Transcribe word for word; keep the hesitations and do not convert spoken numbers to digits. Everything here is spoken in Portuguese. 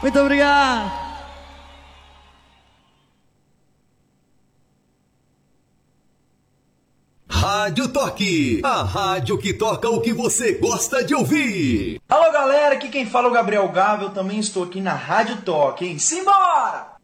Muito obrigado. Rádio Toque, a rádio que toca o que você gosta de ouvir. Alô galera, aqui quem fala é o Gabriel Gava, eu também estou aqui na Rádio Toque, hein? Simbora!